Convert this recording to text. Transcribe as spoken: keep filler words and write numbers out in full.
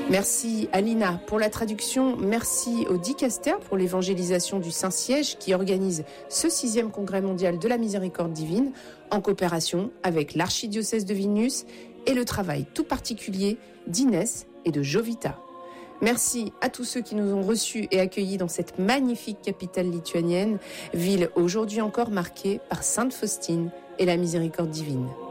Merci à Lina pour la traduction, merci au Dicaster pour l'évangélisation du Saint-Siège qui organise ce sixième congrès mondial de la miséricorde divine en coopération avec l'archidiocèse de Vilnius et le travail tout particulier d'Inès et de Jovita. Merci à tous ceux qui nous ont reçus et accueillis dans cette magnifique capitale lituanienne, ville aujourd'hui encore marquée par Sainte Faustine et la miséricorde divine.